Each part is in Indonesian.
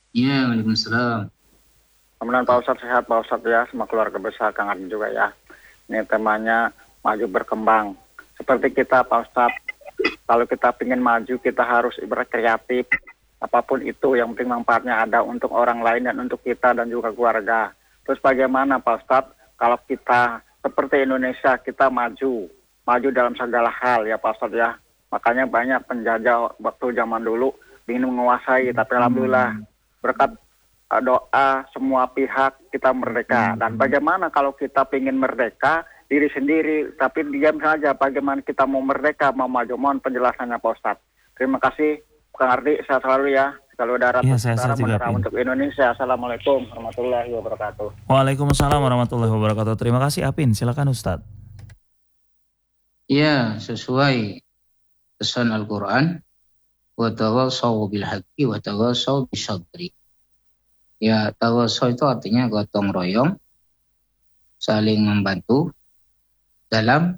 Iya, Waalaikumsalam. Kemudian Pak Ustadz sehat Pak Ustadz ya, semua keluarga besar Kang Ardi juga ya. Ini temanya maju berkembang. Seperti kita Pak Ustadz, kalau kita ingin maju kita harus berkreatif. Apapun itu yang penting manfaatnya ada untuk orang lain dan untuk kita dan juga keluarga. Terus bagaimana Pak Ustadz kalau kita seperti Indonesia kita maju dalam segala hal ya Pak Ustadz ya. Makanya banyak penjajah waktu zaman dulu ingin menguasai, tapi alhamdulillah berkat doa semua pihak kita merdeka. Dan bagaimana kalau kita ingin merdeka diri sendiri, tapi diam saja, bagaimana kita mau merdeka, mau maju? Mohon penjelasannya Pak Ustadz. Terima kasih Kang Ardi, sehat selalu ya. Kalau darat Iya, saya utara juga, menerang Pin. untuk Indonesia. Assalamualaikum warahmatullahi wabarakatuh. Waalaikumsalam warahmatullahi wabarakatuh. Terima kasih, Apin. Silakan, Ustadz. Iya, sesuai pesan Al-Quran. Wa tawassaw bil haqqi wa tawassaw bis sabri. Ya, tawassaw itu artinya gotong royong, saling membantu dalam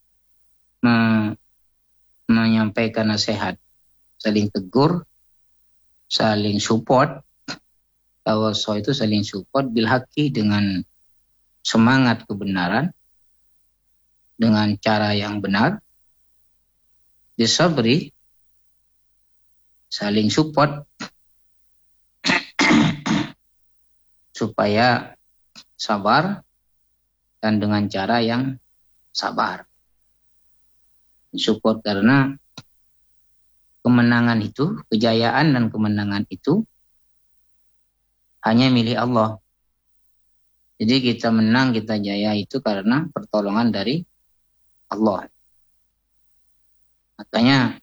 menyampaikan nasihat, saling tegur, saling support. Tawassaw itu saling support bil haqqi dengan semangat kebenaran, dengan cara yang benar. Bisabri, saling support supaya sabar dan dengan cara yang sabar. Support karena kemenangan itu, kejayaan dan kemenangan itu hanya milik Allah. Jadi kita menang, kita jaya itu karena pertolongan dari Allah. Makanya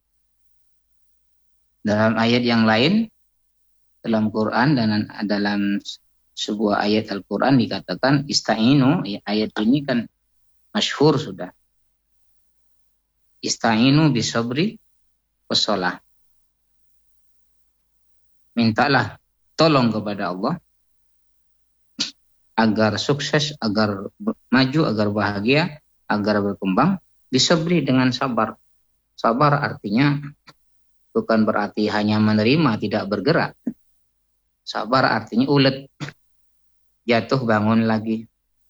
dalam ayat yang lain, dalam Quran dan dalam sebuah ayat Al-Quran dikatakan ista'inu, ayat ini kan masyhur sudah. Ista'inu bisabri wassalah. Mintalah tolong kepada Allah agar sukses, agar maju, agar bahagia, agar berkembang, bisabri dengan sabar. Sabar artinya bukan berarti hanya menerima, tidak bergerak. Sabar artinya ulet, jatuh bangun lagi,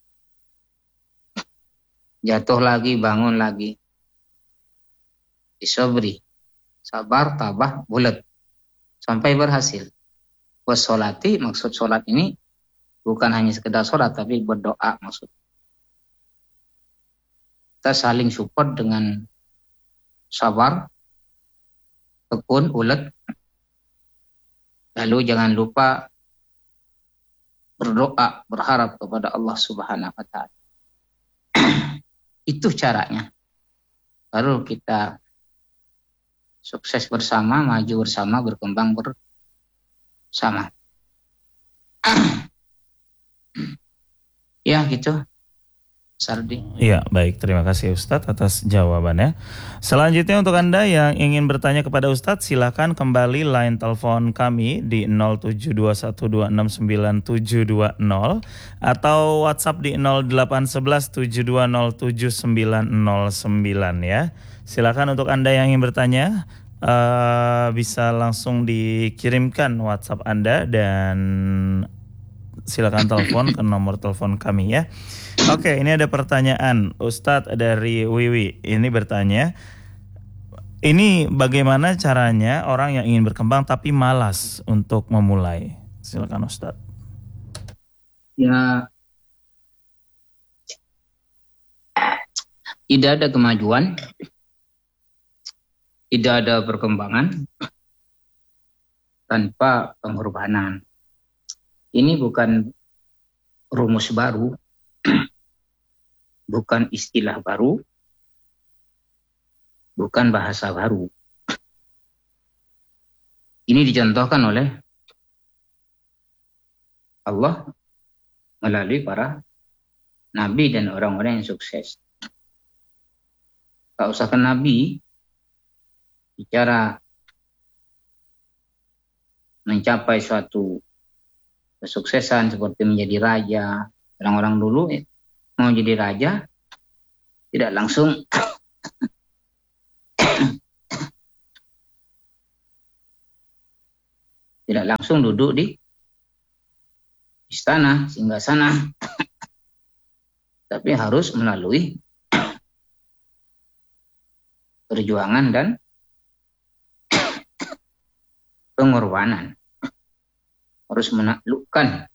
jatuh lagi bangun lagi. Bisabri, sabar, tabah, ulet, sampai berhasil. Wassolati, maksud sholat ini bukan hanya sekedar sholat, tapi berdoa maksud. Kita saling support dengan sabar, tekun, ulet. Lalu jangan lupa berdoa, berharap kepada Allah Subhanahu wa Ta'ala. Itu caranya. Baru kita sukses bersama, maju bersama, berkembang bersama. Ya gitu, Sardi. Iya, baik. Terima kasih Ustadz atas jawabannya. Selanjutnya untuk Anda yang ingin bertanya kepada Ustadz, silakan kembali line telepon kami di 0721269720 atau WhatsApp di 081172079909 ya. Silakan untuk Anda yang ingin bertanya, bisa langsung dikirimkan WhatsApp Anda dan silakan telepon ke nomor telepon kami ya. Oke, ini ada pertanyaan Ustadz dari Wiwi. Ini bertanya, ini bagaimana caranya orang yang ingin berkembang tapi malas untuk memulai? Silakan Ustadz. Ya, tidak ada kemajuan, tidak ada perkembangan tanpa pengorbanan. Ini bukan rumus baru, bukan istilah baru, bukan bahasa baru. Ini dicontohkan oleh Allah melalui para nabi dan orang-orang yang sukses. Tak usahkan nabi bicara mencapai suatu kesuksesan seperti menjadi raja. Orang-orang dulu mau jadi raja tidak langsung Tidak langsung duduk di istana, singgasana, tapi harus melalui perjuangan dan pengorbanan. Harus menaklukkan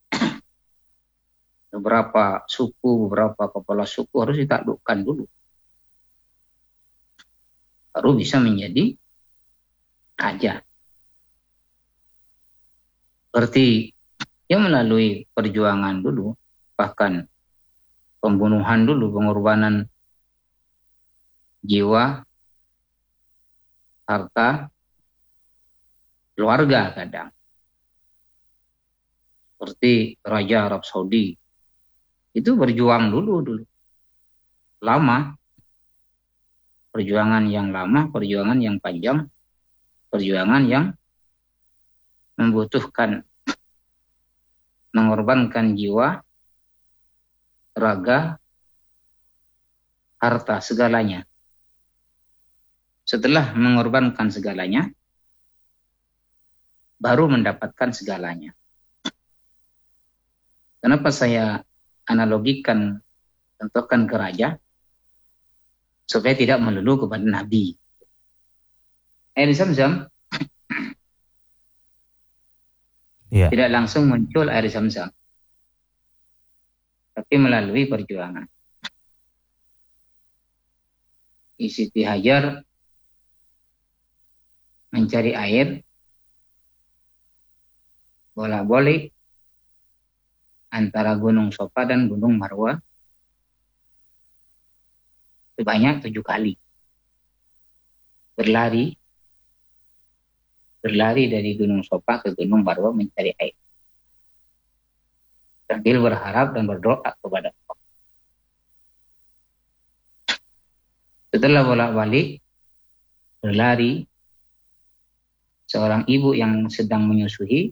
beberapa suku, beberapa kepala suku harus ditaklukkan dulu. Baru bisa menjadi raja. Seperti yang melalui perjuangan dulu, bahkan pembunuhan dulu, pengorbanan jiwa, harta, keluarga kadang. Seperti Raja Arab Saudi. Itu berjuang dulu. Lama. Perjuangan yang lama, perjuangan yang panjang, perjuangan yang membutuhkan mengorbankan jiwa, raga, harta, segalanya. Setelah mengorbankan segalanya, baru mendapatkan segalanya. Kenapa saya analogikan, contohkan ke raja? Supaya tidak melulu kepada Nabi. Air Zam-Zam tidak langsung muncul air Zam-Zam, tapi melalui perjuangan. Siti Hajar mencari air, bolak-balik antara Gunung Sofa dan Gunung Marwa sebanyak 7 kali. Berlari dari Gunung Sofa ke Gunung Marwa mencari air. Sambil berharap dan berdoa kepada Allah. Setelah bolak-balik berlari, seorang ibu yang sedang menyusui,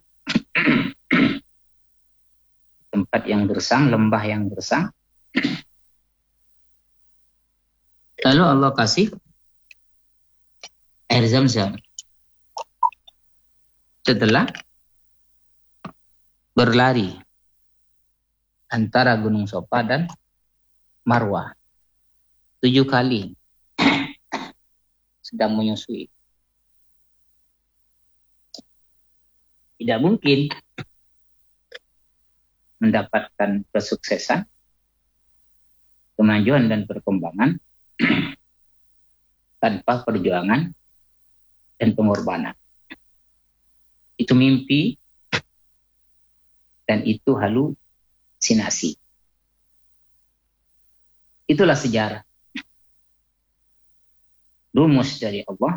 tempat yang gersang, lembah yang gersang. Lalu Allah kasih air Zam-Zam. Setelah berlari antara Gunung Sofa dan Marwah 7 kali sedang menyusui. Tidak mungkin mendapatkan kesuksesan, kemajuan dan perkembangan tanpa perjuangan dan pengorbanan. Itu mimpi dan itu halusinasi. Itulah sejarah. Rumus dari Allah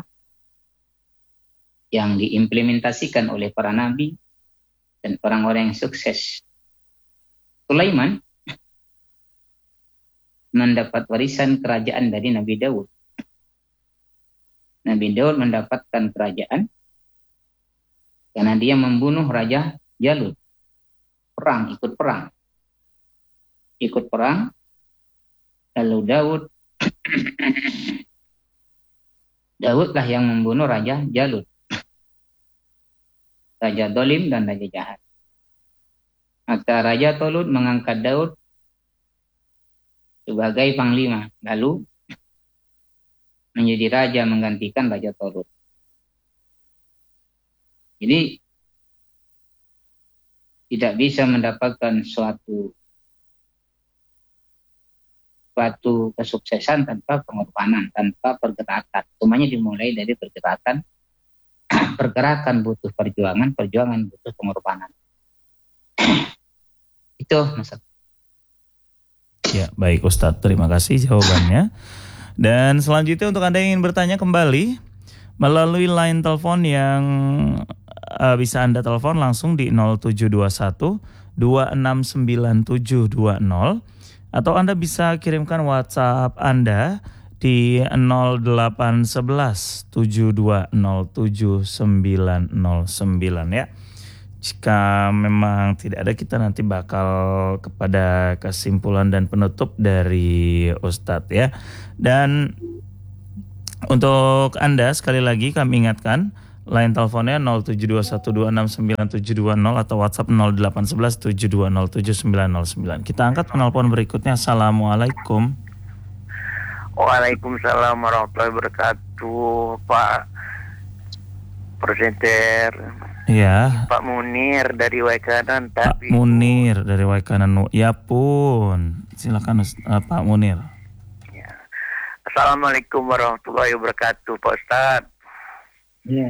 yang diimplementasikan oleh para nabi dan orang-orang yang sukses. Sulaiman mendapat warisan kerajaan dari Nabi Daud. Nabi Daud mendapatkan kerajaan karena dia membunuh Raja Jalut. Ikut perang. Lalu Daudlah yang membunuh Raja Jalut. Raja Dolim dan Raja Jahat. Maka Raja Tolut mengangkat Daud sebagai panglima, lalu menjadi raja menggantikan Raja Tolut. Jadi tidak bisa mendapatkan suatu kesuksesan tanpa pengorbanan, tanpa pergerakan. Semuanya dimulai dari pergerakan. Pergerakan butuh perjuangan butuh pengorbanan. Itu Mas. Ya, baik Ustadz, terima kasih jawabannya. Dan selanjutnya untuk Anda yang ingin bertanya kembali melalui line telepon yang bisa Anda telepon langsung di 0721 269720 atau Anda bisa kirimkan WhatsApp Anda di 0811 7207 ya. Jika memang tidak ada, kita nanti bakal kepada kesimpulan dan penutup dari Ustadz ya. Dan untuk Anda sekali lagi kami ingatkan, Line teleponnya 0721269720 atau WhatsApp 0811720799. Kita angkat penelpon berikutnya. Assalamualaikum. Waalaikumsalam warahmatullahi wabarakatuh, Pak Presenter. Iya. Pak Munir dari Waikanan. Pak Munir dari Waikanan. Ya pun. Silakan Pak Munir. Ya. Assalamualaikum warahmatullahi wabarakatuh, Pak Ustadz. Iya.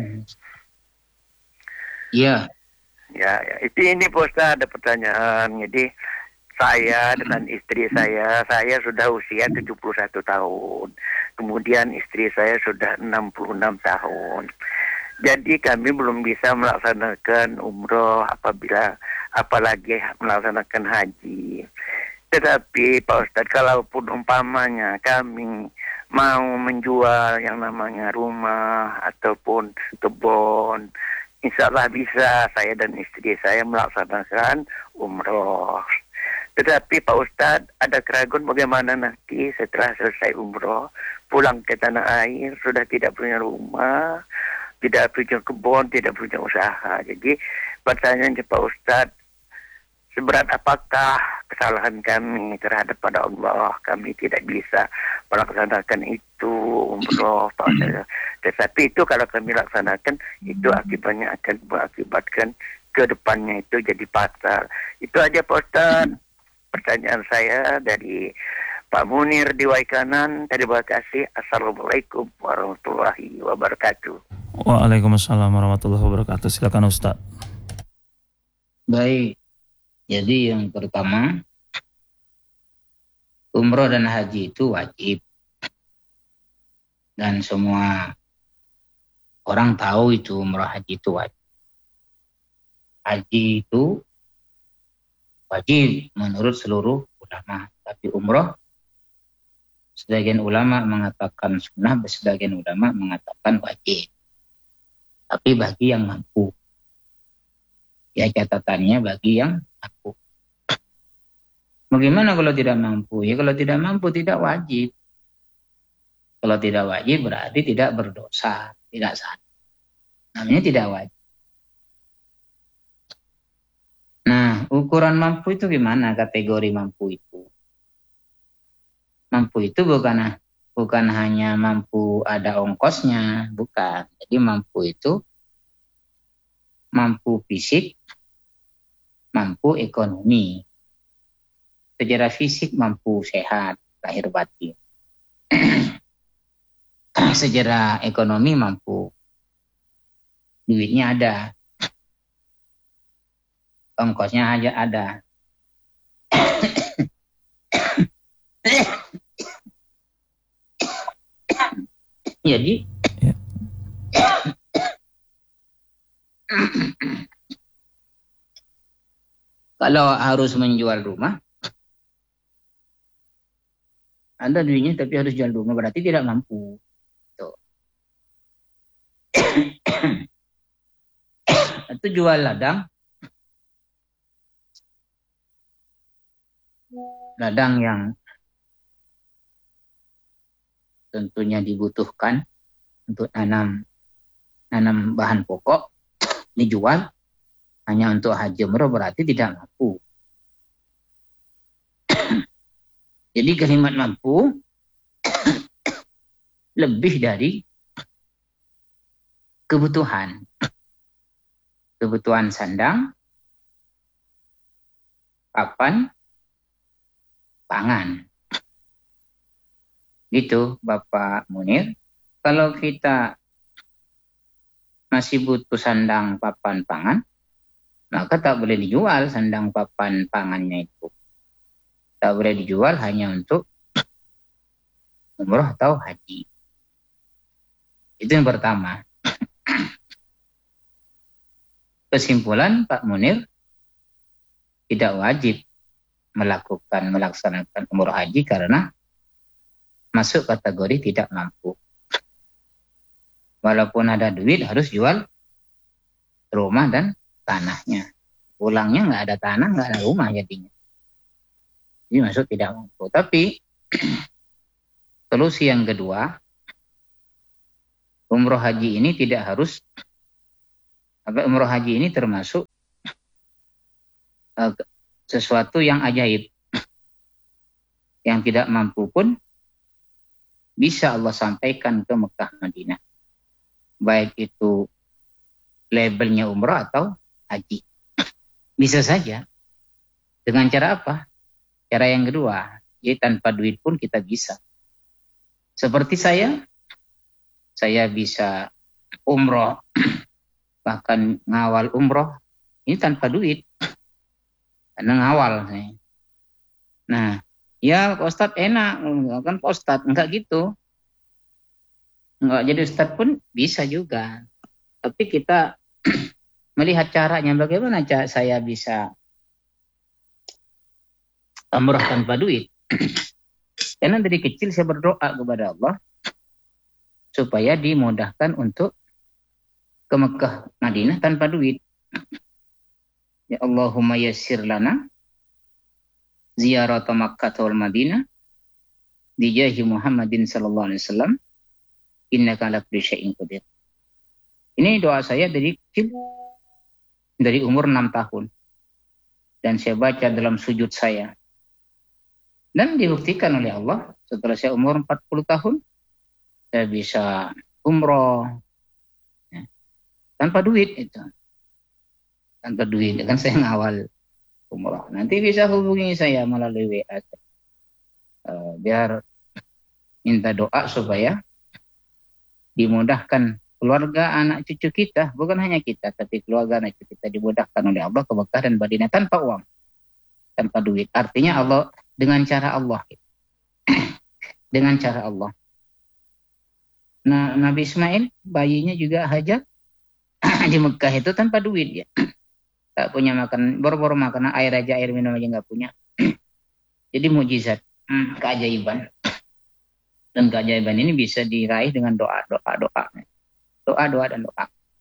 Iya. Ya, ini Pak Ustadz, ada pertanyaan. Jadi saya dengan istri saya sudah usia 71 tahun. Kemudian istri saya sudah 66 tahun. Jadi kami belum bisa melaksanakan umroh apalagi melaksanakan haji. Tetapi Pak Ustadz, kalaupun umpamanya kami mau menjual yang namanya rumah ataupun kebun, insya Allah bisa saya dan istri saya melaksanakan umroh. Tetapi Pak Ustadz, ada keraguan bagaimana nanti setelah selesai umroh, pulang ke tanah air, sudah tidak punya rumah, tidak punya kebun, tidak punya usaha. Jadi pertanyaan Pak Ustadz, seberat apakah kesalahan kami terhadap pada Allah? Kami tidak bisa melaksanakan itu umroh, Pak Ustadz. Tetapi itu kalau kami laksanakan, itu akibatnya akan mengakibatkan ke depannya itu jadi pasar. Itu aja Pak Ustadz. Pertanyaan saya dari Pak Munir di Waikanan. Terima kasih. Assalamualaikum warahmatullahi wabarakatuh. Waalaikumsalam warahmatullahi wabarakatuh. Silakan Ustaz. Baik. Jadi yang pertama, umroh dan haji itu wajib. Dan semua orang tahu itu umroh haji itu wajib. Haji itu wajib menurut seluruh ulama. Tapi umroh, sebagian ulama mengatakan sunnah, sebagian ulama mengatakan wajib. Tapi bagi yang mampu. Ya catatannya bagi yang mampu. Bagaimana kalau tidak mampu? Ya kalau tidak mampu tidak wajib. Kalau tidak wajib berarti tidak berdosa, tidak sah. Namanya tidak wajib. Nah, ukuran mampu itu gimana? Kategori mampu itu. Mampu itu bukan hanya mampu ada ongkosnya, bukan. Jadi mampu itu mampu fisik, mampu ekonomi. Secara fisik mampu sehat, lahir batin. Secara ekonomi mampu. Duitnya ada. Ongkosnya aja ada. Jadi kalau harus menjual rumah, ada duitnya tapi harus jual rumah, berarti tidak mampu. Tuh. Itu jual ladang. Ladang yang tentunya dibutuhkan untuk nanam bahan pokok, dijual hanya untuk haji umroh berarti tidak mampu. Jadi kalimat mampu lebih dari kebutuhan. Kebutuhan sandang, papan, pangan. Gitu Bapak Munir. Kalau kita masih butuh sandang, papan, pangan, maka tak boleh dijual sandang, papan, pangannya itu. Tak boleh dijual hanya untuk umroh atau haji. Itu yang pertama. Kesimpulan Pak Munir, tidak wajib melaksanakan umroh haji karena masuk kategori tidak mampu. Walaupun ada duit harus jual rumah dan tanahnya. Pulangnya nggak ada tanah, nggak ada rumah jadinya. Jadi masuk tidak mampu. Tapi solusi yang kedua, umroh haji ini tidak harus Umroh haji ini termasuk sesuatu yang ajaib, yang tidak mampu pun bisa Allah sampaikan ke Mekah Madinah, baik itu labelnya umroh atau haji. Bisa saja. Dengan cara apa? Cara yang kedua, jadi tanpa duit pun kita bisa. Seperti saya bisa umroh, bahkan ngawal umroh ini tanpa duit, karena ngawal saya. Nah, ya Pak Ustadz enak, kan Pak Ustadz enggak gitu. Enggak jadi Ustadz pun bisa juga. Tapi kita melihat caranya, bagaimana saya bisa umroh tanpa duit. Karena dari kecil saya berdoa kepada Allah supaya dimudahkan untuk ke Mekah Madinah tanpa duit. Ya Allahumma yassir lana ziyarat Makkah wal Madinah di jahi Muhammadin sallallahu alaihi wasallam innaka ala kulli syai'in qadir. Ini doa saya dari kecil, dari umur 6 tahun. Dan saya baca dalam sujud saya. Dan dibuktikan oleh Allah, setelah saya umur 40 tahun, saya bisa umroh ya, tanpa duit itu. Tanpa duit, kan saya ngawal umroh. Nanti bisa hubungi saya melalui WA. Biar minta doa supaya dimudahkan keluarga anak cucu kita, bukan hanya kita, tapi keluarga anak cucu kita dimudahkan oleh Allah ke Mekah dan Madinah tanpa uang, tanpa duit. Artinya Allah, dengan cara Allah. Dengan cara Allah. Nah, Nabi Ismail, bayinya juga Hajar di Mekah itu tanpa duit ya. Tak punya makan, boro-boro makanan, air aja, air minum aja nggak punya. Jadi mukjizat, keajaiban. Dan keajaiban ini bisa diraih dengan doa. Doa dan doa.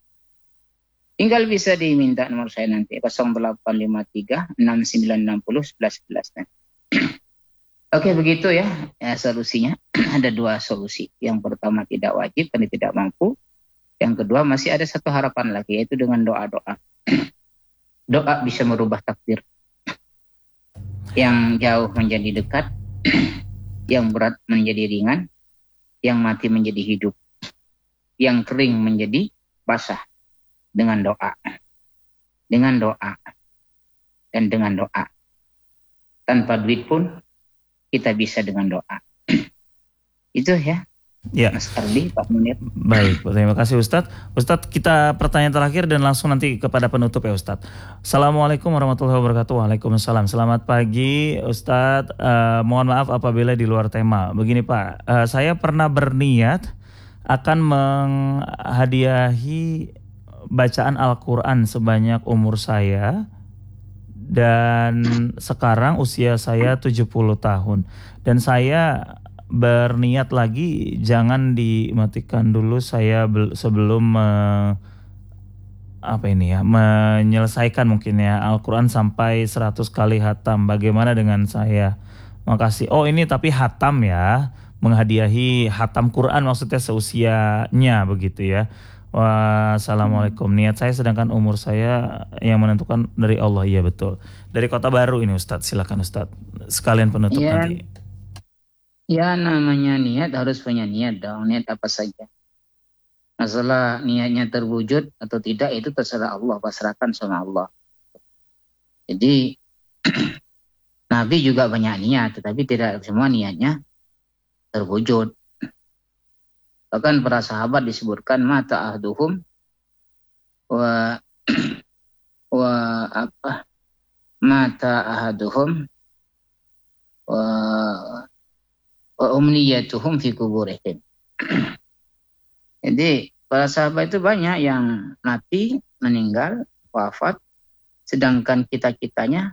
Tinggal bisa diminta nomor saya nanti 0853 6960 1111. Oke, begitu ya, solusinya. Ada 2 solusi. Yang pertama tidak wajib karena tidak mampu. Yang kedua masih ada satu harapan lagi, yaitu dengan doa-doa. Doa bisa merubah takdir. Yang jauh menjadi dekat, yang berat menjadi ringan, yang mati menjadi hidup, yang kering menjadi basah dengan doa. Dengan doa. Dan dengan doa. Tanpa duit pun kita bisa dengan doa. Itu ya. Ya. Mas Ardi, Pak Munir. Baik, terima kasih Ustadz. Ustadz, kita pertanyaan terakhir dan langsung nanti kepada penutup ya Ustadz. Assalamualaikum warahmatullahi wabarakatuh. Waalaikumsalam. Selamat pagi Ustadz. Mohon maaf apabila di luar tema. Begini Pak, saya pernah berniat akan menghadiahi bacaan Al-Quran sebanyak umur saya. Dan sekarang usia saya 70 tahun. Dan saya berniat lagi jangan dimatikan dulu saya sebelum menyelesaikan mungkin ya Al-Quran sampai 100 kali hatam. Bagaimana dengan saya? Makasih. Oh ini tapi hatam ya, menghadiahi hatam Quran maksudnya seusianya begitu ya. Wassalamualaikum. Niat saya sedangkan umur saya yang menentukan dari Allah. Iya betul. Dari Kota Baru ini Ustadz. Silakan Ustadz. Sekalian penutup nanti. Ya namanya niat harus punya niat dong. Niat apa saja. Masalah niatnya terwujud atau tidak itu terserah Allah. Pasrahkan sama Allah. Jadi Nabi juga banyak niat. Tetapi tidak semua niatnya terwujud. Bahkan para sahabat disebutkan mata ahduhum mata ahaduhum wa umniyatuhum fi kuburihim. Jadi para sahabat itu banyak yang mati, meninggal, wafat, sedangkan kita-kitanya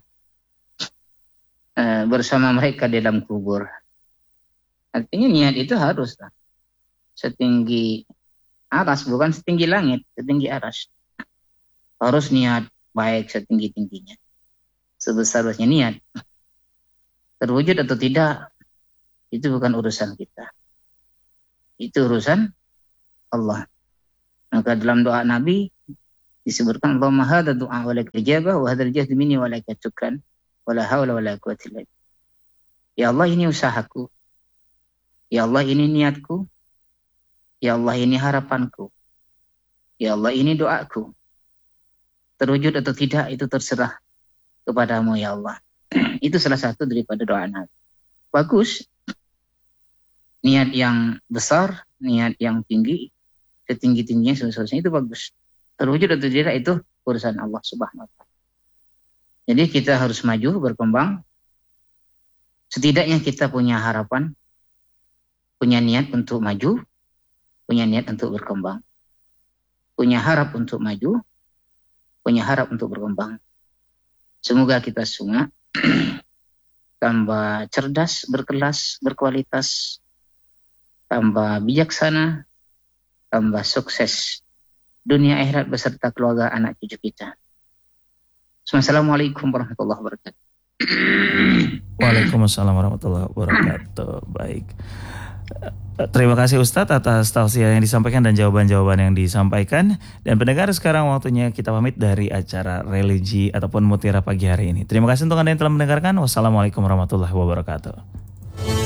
bersama mereka di dalam kubur. Artinya niat itu harus setinggi aras, bukan setinggi langit, setinggi aras. Harus niat baik setinggi-tingginya. Sebesar-besarnya niat. Terwujud atau tidak, itu bukan urusan kita. Itu urusan Allah. Maka dalam doa Nabi, disebutkan Allahumma hadza du'a wa lakal ijabah wa hadzal jahdu minni wa lakal syukran wa la haula wa la quwwata illa billah. Ya Allah, ini usahaku. Ya Allah, ini niatku. Ya Allah, ini harapanku. Ya Allah, ini doaku. Terwujud atau tidak itu terserah kepadamu ya Allah. Itu salah satu daripada doa Nabi. Bagus. Niat yang besar, niat yang tinggi, setinggi-tingginya seharusnya itu bagus. Terwujud atau tidak itu urusan Allah Subhanahu wa taala. Jadi kita harus maju, berkembang. Setidaknya kita punya harapan, punya niat untuk maju, punya niat untuk berkembang. Punya harap untuk maju, punya harap untuk berkembang. Semoga kita semua tambah cerdas, berkelas, berkualitas, tambah bijaksana, tambah sukses dunia akhirat beserta keluarga anak cucu kita. Assalamualaikum warahmatullahi wabarakatuh. Waalaikumsalam warahmatullahi wabarakatuh. Baik. Terima kasih Ustadz atas tausiah yang disampaikan dan jawaban-jawaban yang disampaikan. Dan pendengar, sekarang waktunya kita pamit dari acara religi ataupun mutiara pagi hari ini. Terima kasih untuk Anda yang telah mendengarkan. Wassalamualaikum warahmatullahi wabarakatuh.